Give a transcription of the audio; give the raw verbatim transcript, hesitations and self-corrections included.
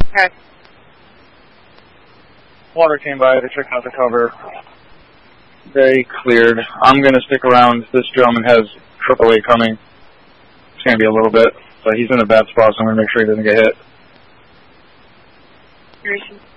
Okay. Water came by, they checked out the cover. They cleared. I'm going to stick around. This gentleman has triple A coming. It's going to be a little bit, but he's in a bad spot, so I'm going to make sure he doesn't get hit.